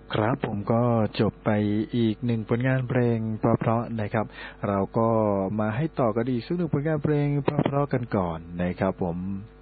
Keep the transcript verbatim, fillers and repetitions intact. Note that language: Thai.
ครับผมก็จบไปอีกหนึ่งผลงานเพลงเพราะๆนะครับเราก็มาให้ต่อกันอีกสักหนึ่งผลงานเพลงเพราะๆกันก่อนนะครับผม